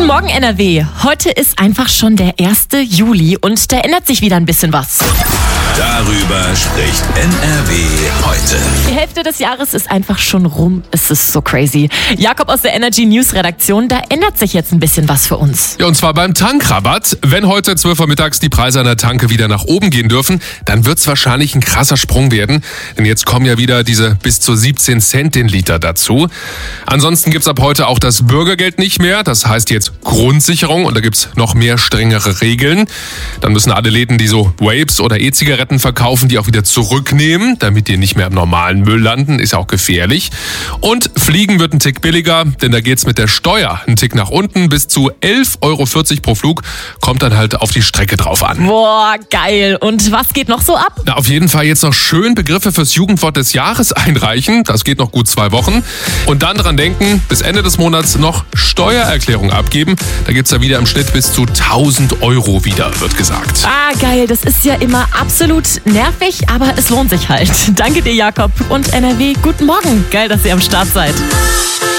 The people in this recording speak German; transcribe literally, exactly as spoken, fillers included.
Morgen, N R W. Heute ist einfach schon der erste Juli und da ändert sich wieder ein bisschen was. Darüber spricht N R W heute. Die Hälfte des Jahres ist einfach schon rum. Es ist so crazy. Jakob aus der Energy News Redaktion, da ändert sich jetzt ein bisschen was für uns. Ja, und zwar beim Tankrabatt. Wenn heute zwölf Uhr mittags die Preise an der Tanke wieder nach oben gehen dürfen, dann wird es wahrscheinlich ein krasser Sprung werden. Denn jetzt kommen ja wieder diese bis zu siebzehn Cent den Liter dazu. Ansonsten gibt's ab heute auch das Bürgergeld nicht mehr. Das heißt jetzt Grundsicherung und da gibt's noch mehr strengere Regeln. Dann müssen alle Läden, die so Vapes oder E-Zigaretten verkaufen, die auch wieder zurücknehmen, damit die nicht mehr im normalen Müll landen. Ist ja auch gefährlich. Und Fliegen wird ein Tick billiger, denn da geht's mit der Steuer ein Tick nach unten. Bis zu elf Euro vierzig pro Flug. Kommt dann halt auf die Strecke drauf an. Boah, geil. Und was geht noch so ab? Na, auf jeden Fall jetzt noch schön Begriffe fürs Jugendwort des Jahres einreichen. Das geht noch gut zwei Wochen. Und dann dran denken, bis Ende des Monats noch Steuererklärung abgeben. Da gibt's da wieder im Schnitt bis zu tausend Euro wieder, wird gesagt. Ah, geil. Das ist ja immer absolut nervig, aber es lohnt sich halt. Danke dir, Jakob. Und N R W, guten Morgen. Geil, dass ihr am Start seid.